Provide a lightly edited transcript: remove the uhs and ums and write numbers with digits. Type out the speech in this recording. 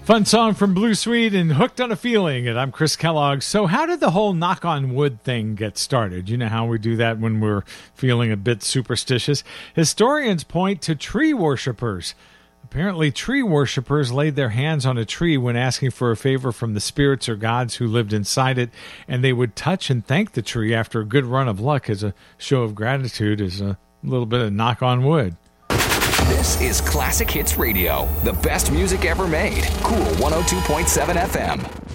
Fun song from Blue Sweet and Hooked on a Feeling. And I'm Chris Kellogg. So how did the whole knock on wood thing get started? You know how we do that when we're feeling a bit superstitious? Historians point to tree worshipers. Apparently, tree worshipers laid their hands on a tree when asking for a favor from the spirits or gods who lived inside it, and they would touch and thank the tree after a good run of luck as a show of gratitude, as a little bit of knock on wood. This is Classic Hits Radio, the best music ever made. Cool 102.7 FM.